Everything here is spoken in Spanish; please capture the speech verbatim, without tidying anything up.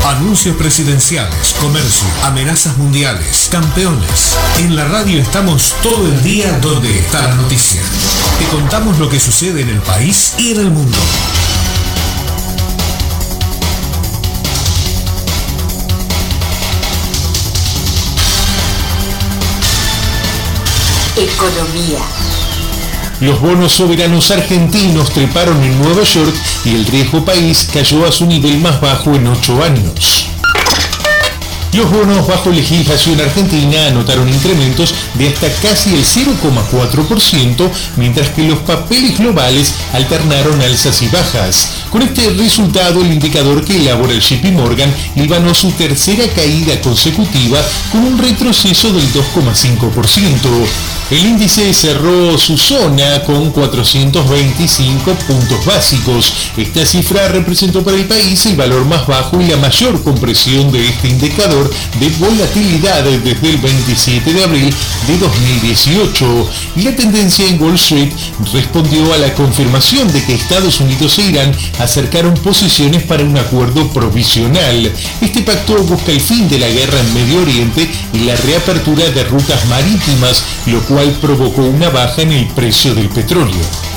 Anuncios presidenciales, comercio, amenazas mundiales, campeones. En la radio estamos todo el día donde está la noticia. Te contamos lo que sucede en el país y en el mundo. Economía. Los bonos soberanos argentinos treparon en Nueva York y el riesgo país cayó a su nivel más bajo en ocho años. Los bonos bajo legislación argentina anotaron incrementos de hasta casi el cero coma cuatro por ciento, mientras que los papeles globales alternaron alzas y bajas. Con este resultado, el indicador que elabora el J P Morgan libanó su tercera caída consecutiva con un retroceso del dos coma cinco por ciento. El índice cerró su zona con cuatrocientos veinticinco puntos básicos. Esta cifra representó para el país el valor más bajo y la mayor compresión de este indicador de volatilidad desde el veintisiete de abril de dos mil dieciocho. Y la tendencia en Wall Street respondió a la confirmación de que Estados Unidos e Irán acercaron posiciones para un acuerdo provisional. Este pacto busca el fin de la guerra en Medio Oriente y la reapertura de rutas marítimas, lo cual provocó una baja en el precio del petróleo.